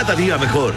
cada día mejor.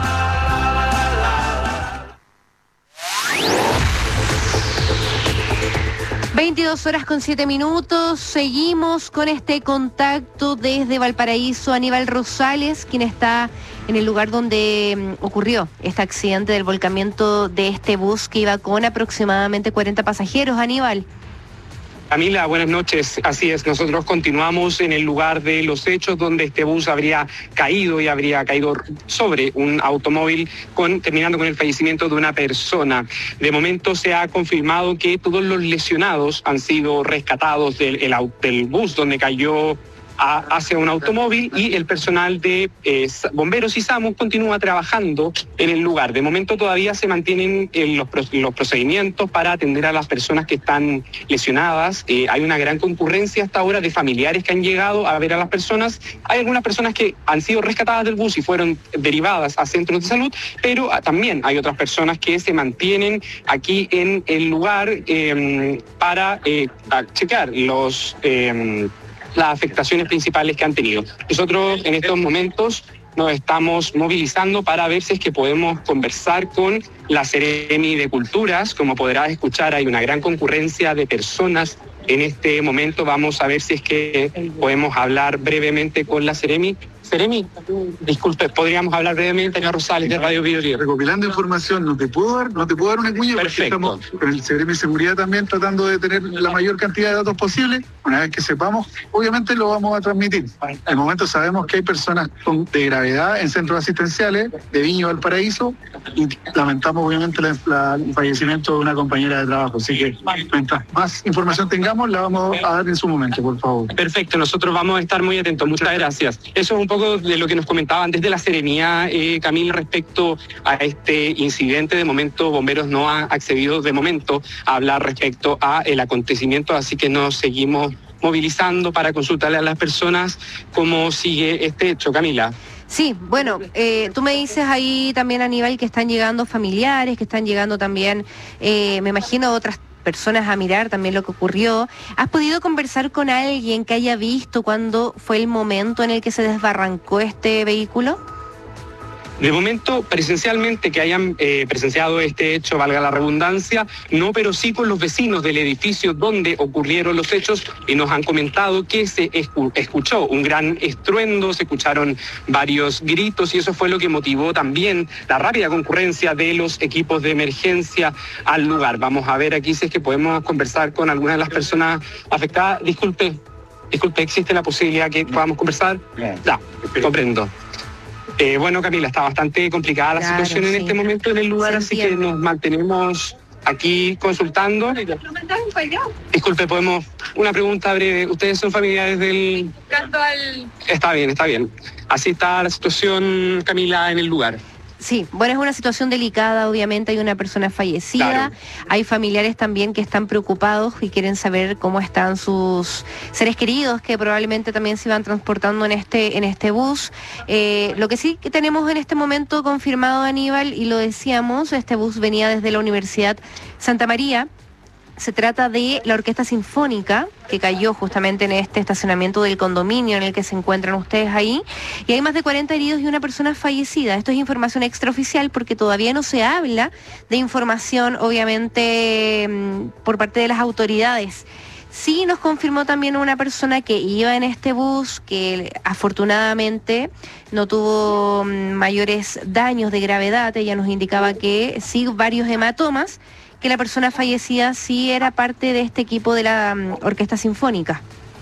(22:07). Seguimos con este contacto desde Valparaíso. Aníbal Rosales, quien está en el lugar donde ocurrió este accidente del volcamiento de este bus que iba con aproximadamente 40 pasajeros. Aníbal. Camila, buenas noches. Así es, nosotros continuamos en el lugar de los hechos donde este bus habría caído sobre un automóvil, terminando con el fallecimiento de una persona. De momento se ha confirmado que todos los lesionados han sido rescatados del bus donde cayó hacia un automóvil, y el personal de bomberos y SAMU continúa trabajando en el lugar. De momento todavía se mantienen los procedimientos para atender a las personas que están lesionadas. Hay una gran concurrencia hasta ahora de familiares que han llegado a ver a las personas. Hay algunas personas que han sido rescatadas del bus y fueron derivadas a centros de salud, pero también hay otras personas que se mantienen aquí en el lugar para checar las afectaciones principales que han tenido. Nosotros en estos momentos nos estamos movilizando para ver si es que podemos conversar con la Seremi de Culturas. Como podrás escuchar, hay una gran concurrencia de personas en este momento. Vamos a ver si es que podemos hablar brevemente con la Seremi. Seremi, disculpe, podríamos hablar brevemente, señor Rosales, de Radio Vida Libre. Recopilando información, no te puedo dar una cuña. Perfecto. Porque estamos con el Seremi de Seguridad también tratando de tener la mayor cantidad de datos posible. Una vez que sepamos, obviamente lo vamos a transmitir. De momento sabemos que hay personas de gravedad en centros asistenciales de Viña y Valparaíso, y lamentamos obviamente el fallecimiento de una compañera de trabajo. Así que mientras más información tengamos, la vamos a dar en su momento, por favor. Perfecto, nosotros vamos a estar muy atentos. Muchas gracias. Eso es un poco de lo que nos comentaban desde la Seremía, Camila, respecto a este incidente. De momento, Bomberos no ha accedido de momento a hablar respecto a el acontecimiento, así que nos seguimos movilizando para consultarle a las personas cómo sigue este hecho. Camila. Sí, bueno, tú me dices ahí también, Aníbal, que están llegando familiares, que están llegando también, me imagino, otras personas a mirar también lo que ocurrió. ¿Has podido conversar con alguien que haya visto cuándo fue el momento en el que se desbarrancó este vehículo? De momento, presencialmente, que hayan presenciado este hecho, valga la redundancia, no, pero sí con los vecinos del edificio donde ocurrieron los hechos, y nos han comentado que se escuchó un gran estruendo, se escucharon varios gritos, y eso fue lo que motivó también la rápida concurrencia de los equipos de emergencia al lugar. Vamos a ver aquí si es que podemos conversar con alguna de las personas afectadas. Disculpe, ¿existe la posibilidad que podamos conversar? Ya, comprendo. Bueno, Camila, está bastante complicada la situación en este momento en el lugar, así que nos mantenemos aquí consultando. Disculpe, una pregunta breve. ¿Ustedes son familiares del...? Está bien. Así está la situación, Camila, en el lugar. Sí, bueno, es una situación delicada, obviamente hay una persona fallecida, claro. Hay familiares también que están preocupados y quieren saber cómo están sus seres queridos, que probablemente también se iban transportando en este bus. Lo que sí que tenemos en este momento confirmado, Aníbal, y lo decíamos, este bus venía desde la Universidad Santa María. Se trata de la Orquesta Sinfónica, que cayó justamente en este estacionamiento del condominio en el que se encuentran ustedes ahí, y hay más de 40 heridos y una persona fallecida. Esto es información extraoficial porque todavía no se habla de información, obviamente, por parte de las autoridades. Sí nos confirmó también una persona que iba en este bus, que afortunadamente no tuvo mayores daños de gravedad. Ella nos indicaba que sí, varios hematomas, que la persona fallecida sí era parte de este equipo de la Orquesta Sinfónica.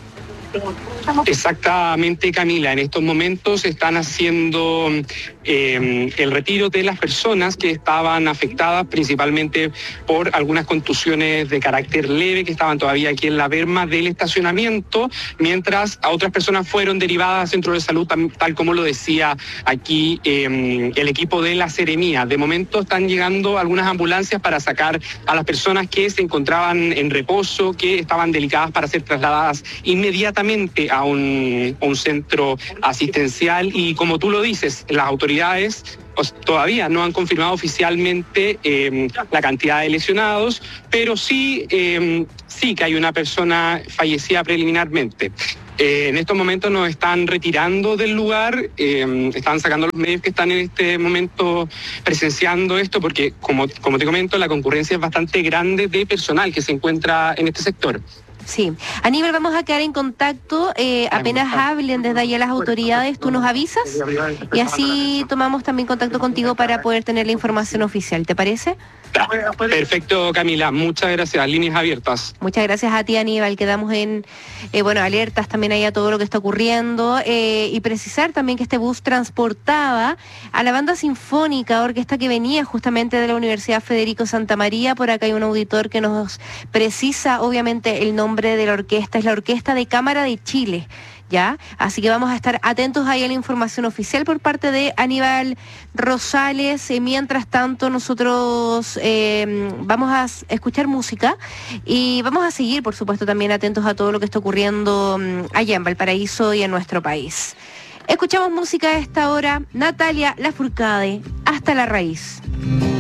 Exactamente, Camila. En estos momentos están haciendo el retiro de las personas que estaban afectadas principalmente por algunas contusiones de carácter leve que estaban todavía aquí en la berma del estacionamiento, mientras a otras personas fueron derivadas a centros de salud, tal como lo decía aquí el equipo de la Seremía. De momento están llegando algunas ambulancias para sacar a las personas que se encontraban en reposo, que estaban delicadas, para ser trasladadas inmediatamente a un centro asistencial. Y como tú lo dices, las autoridades todavía no han confirmado oficialmente la cantidad de lesionados, pero sí que hay una persona fallecida preliminarmente. En estos momentos nos están retirando del lugar, están sacando los medios que están en este momento presenciando esto, porque como te comento, la concurrencia es bastante grande de personal que se encuentra en este sector. Sí. Aníbal, vamos a quedar en contacto, apenas hablen desde allá las autoridades, tú nos avisas y así tomamos también contacto contigo para poder tener la información oficial, ¿te parece? Perfecto, Camila, muchas gracias, líneas abiertas. Muchas gracias a ti, Aníbal, quedamos en alertas también ahí a todo lo que está ocurriendo y precisar también que este bus transportaba a la banda sinfónica, orquesta que venía justamente de la Universidad Federico Santa María. Por acá hay un auditor que nos precisa obviamente el nombre de la orquesta, es la Orquesta de Cámara de Chile. ¿Ya? Así que vamos a estar atentos ahí a la información oficial por parte de Aníbal Rosales. Mientras tanto, nosotros vamos a escuchar música y vamos a seguir, por supuesto, también atentos a todo lo que está ocurriendo allá en Valparaíso y en nuestro país. Escuchamos música a esta hora. Natalia Lafourcade, Hasta la Raíz.